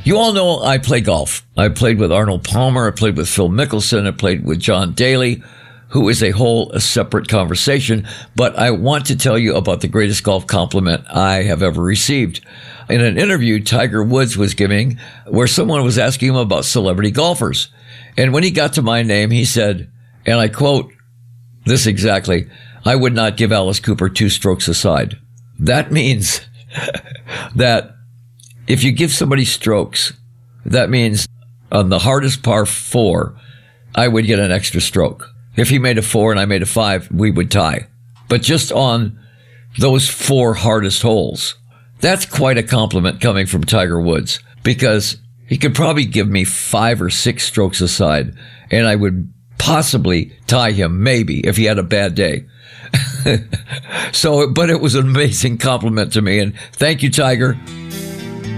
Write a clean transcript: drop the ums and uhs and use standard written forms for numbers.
You all know I play golf. I played with Arnold Palmer. I played with Phil Mickelson. I played with John Daly, who is a separate conversation. But I want to tell you about the greatest golf compliment I have ever received. In an interview Tiger Woods was giving, where someone was asking him about celebrity golfers. And when he got to my name, he said, and I quote this exactly, "I would not give Alice Cooper 2 strokes aside." That means that if you give somebody strokes, that means on the hardest par 4, I would get an extra stroke. If he made a 4 and I made a 5, we would tie. But just on those 4 hardest holes, that's quite a compliment coming from Tiger Woods, because he could probably give me 5 or 6 strokes aside, and I would possibly tie him, maybe, if he had a bad day. But it was an amazing compliment to me, and thank you, Tiger.